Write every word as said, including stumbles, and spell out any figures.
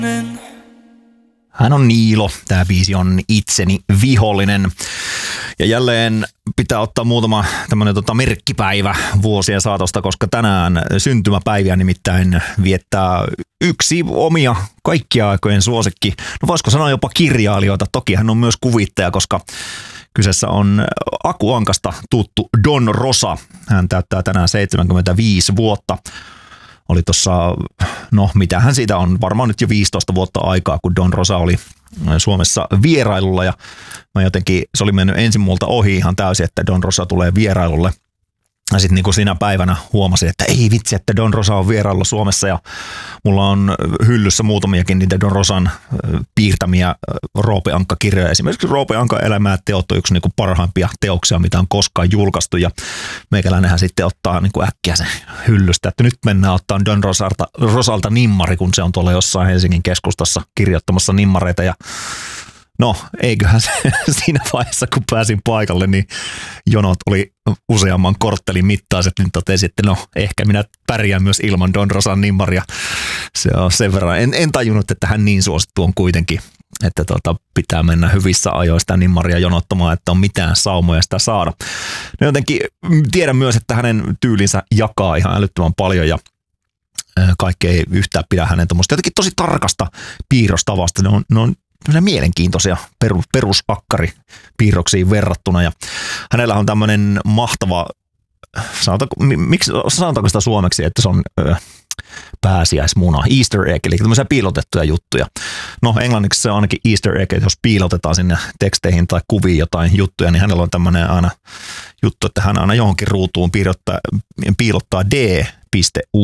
Hän on Niilo, tämä biisi on Itseni vihollinen. Ja jälleen pitää ottaa muutama tämmöinen tota merkkipäivä vuosien saatosta, koska tänään syntymäpäiviä nimittäin viettää yksi omia kaikkia aikojen suosikki. No voisiko sanoa jopa kirjailijoita, toki hän on myös kuvittaja, koska kyseessä on Aku Ankasta tuttu Don Rosa. Hän täyttää tänään seitsemänkymmentäviisi vuotta. Oli tuossa, no mitähän siitä on, varmaan nyt jo viisitoista vuotta aikaa, kun Don Rosa oli Suomessa vierailulla ja mä jotenkin, se oli mennyt ensin multa ohi ihan täysin, että Don Rosa tulee vierailulle. Ja sitten niin kuin sinä päivänä huomasin, että ei vitsi, että Don Rosa on vierailulla Suomessa ja mulla on hyllyssä muutamiakin niitä Don Rosan piirtämiä Roope Ankka-kirjoja. Esimerkiksi Roope Ankan Elämää teot on yksi niin kuin parhaimpia teoksia, mitä on koskaan julkaistu ja meikäläinenhän sitten ottaa niin kuin äkkiä sen hyllystä, että nyt mennään ottaa Don Rosalta, Rosalta nimmari, kun se on tuolla jossain Helsingin keskustassa kirjoittamassa nimmareita ja no, eiköhän se siinä vaiheessa, kun pääsin paikalle, niin jonot oli useamman korttelin mittaiset, niin totesin, että no, ehkä minä pärjään myös ilman Don Rosan nimmaria. Se on sen verran. En, en tajunnut, että hän niin suosittu on kuitenkin, että tota, pitää mennä hyvissä ajoin sitä nimmaria jonottamaan, että on mitään saumoja sitä saada. No jotenkin tiedän myös, että hänen tyylinsä jakaa ihan älyttömän paljon ja kaikki ei yhtään pidä hänen tuommoista jotenkin tosi tarkasta piirrostavasta. Ne on, ne on mielenkiintoisia perus, perusakkaripiirroksiin verrattuna ja hänellä on tämmöinen mahtava, sanotaanko, miksi, sanotaanko sitä suomeksi, että se on ö, pääsiäismuna, Easter egg, eli tämmöisiä piilotettuja juttuja. No englanniksi se on ainakin Easter egg, että jos piilotetaan sinne teksteihin tai kuviin jotain juttuja, niin hänellä on tämmöinen aina juttu, että hän aina johonkin ruutuun piilottaa, piilottaa D.U.